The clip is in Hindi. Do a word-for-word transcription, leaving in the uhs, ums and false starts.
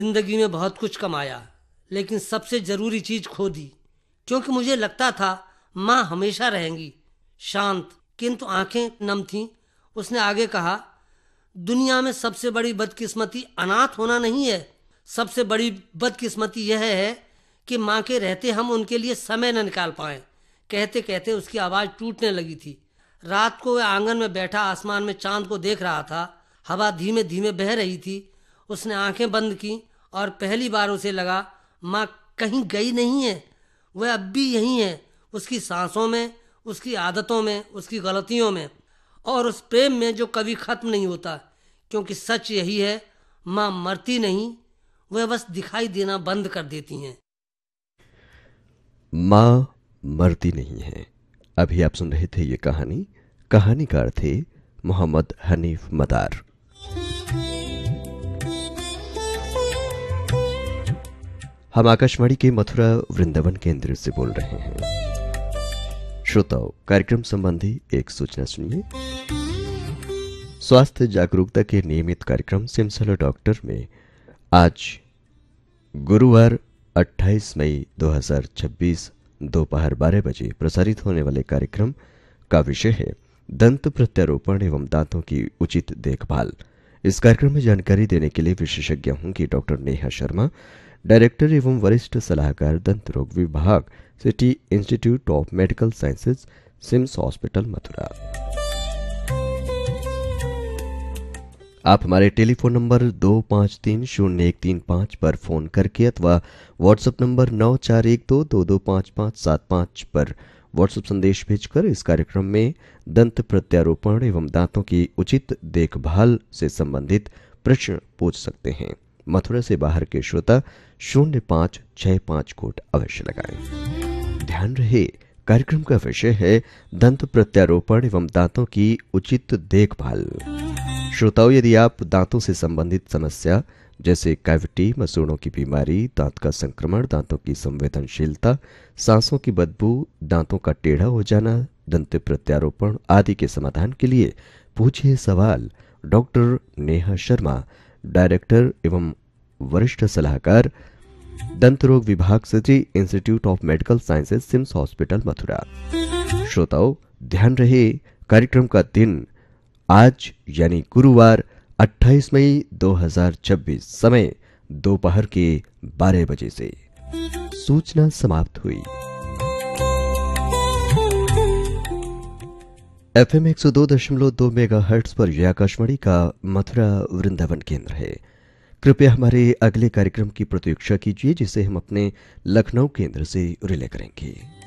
जिंदगी में बहुत कुछ कमाया, लेकिन सबसे जरूरी चीज खो दी, क्योंकि मुझे लगता था माँ हमेशा रहेंगी। शांत किंतु आंखें नम थीं। उसने आगे कहा, दुनिया में सबसे बड़ी बदकिस्मती अनाथ होना नहीं है, सबसे बड़ी बदकिस्मती यह है कि माँ के रहते हम उनके लिए समय न निकाल पाए। कहते कहते उसकी आवाज़ टूटने लगी थी। रात को वह आंगन में बैठा आसमान में चांद को देख रहा था। हवा धीमे धीमे बह रही थी। उसने आंखें बंद की और पहली बार उसे लगा माँ कहीं गई नहीं है, वह अब भी यहीं है, उसकी सांसों में, उसकी आदतों में, उसकी गलतियों में और उस प्रेम में जो कभी खत्म नहीं होता। क्योंकि सच यही है, माँ मरती नहीं, वह बस दिखाई देना बंद कर देती हैं। माँ मरती नहीं है। अभी आप सुन रहे थे ये कहानी। कहानीकार थे मोहम्मद हनीफ मदार। हम आकाशवाणी के मथुरा वृंदावन केंद्र से बोल रहे हैं। श्रोताओं, कार्यक्रम संबंधी एक सूचना सुनिए। स्वास्थ्य जागरूकता के नियमित कार्यक्रम सिमसलो डॉक्टर में आज गुरुवार अट्ठाईस मई दो हज़ार छब्बीस दोपहर बारह बजे प्रसारित होने वाले कार्यक्रम का विषय है दंत प्रत्यारोपण एवं दांतों की उचित देखभाल। इस कार्यक्रम में जानकारी देने के लिए विशेषज्ञ होंगी डॉक्टर नेहा शर्मा, डायरेक्टर एवं वरिष्ठ सलाहकार दंत रोग विभाग, city institute of medical sciences, CIMS hospital, Mathura. आप हमारे टेलीफोन नंबर दो पाँच तीन शून्य एक तीन पाँच पर फोन करके अथवा व्हाट्सएप नंबर नौ चार एक दो दो दो पाँच पाँच सात पाँच पर व्हाट्सएप संदेश भेजकर इस कार्यक्रम में दंत प्रत्यारोपण एवं दांतों की उचित देखभाल से संबंधित प्रश्न पूछ सकते हैं। मथुरा से बाहर के श्रोता शून्य पाँच छह पाँच कोड अवश्य लगाएं। ध्यान रहे, कार्यक्रम का विषय है दंत प्रत्यारोपण एवं दांतों की उचित देखभाल। श्रोताओं, यदि आप दांतों से संबंधित समस्या जैसे कैविटी, मसूड़ों की बीमारी, दांत का संक्रमण, दांतों की संवेदनशीलता, सांसों की बदबू, दांतों का टेढ़ा हो जाना, दंत प्रत्यारोपण आदि के समाधान के लिए पूछिए सवाल डॉक्टर नेहा शर्मा, डायरेक्टर एवं वरिष्ठ सलाहकार दंत रोग विभाग, city institute of medical sciences, CIMS hospital, Mathura. श्रोताओं, ध्यान रहे, कार्यक्रम का दिन आज यानी गुरुवार अट्ठाईस मई दो हज़ार छब्बीस, समय दोपहर के बारह बजे से। सूचना समाप्त हुई। एफएम एक सौ दो दशमलव दो मेगाहर्ट्ज पर यह आकाशवाणी का मथुरा वृंदावन केंद्र है। कृपया हमारे अगले कार्यक्रम की प्रतीक्षा कीजिए, जिसे हम अपने लखनऊ केंद्र से रिले करेंगे।